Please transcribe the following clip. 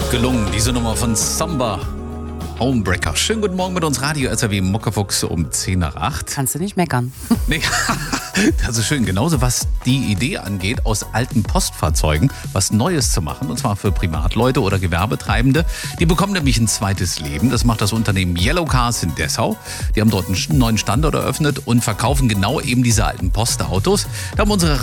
Gelungen, diese Nummer von Samba. Homebreaker. Schönen guten Morgen mit uns Radio SRW Muckefuchs um 10 nach 8. Kannst du nicht meckern. Nee, das ist schön. Genauso was die Idee angeht, aus alten Postfahrzeugen was Neues zu machen. Und zwar für Privatleute oder Gewerbetreibende. Die bekommen nämlich ein zweites Leben. Das macht das Unternehmen Yellow Cars in Dessau. Die haben dort einen neuen Standort eröffnet und verkaufen genau eben diese alten Postautos. Da haben unsere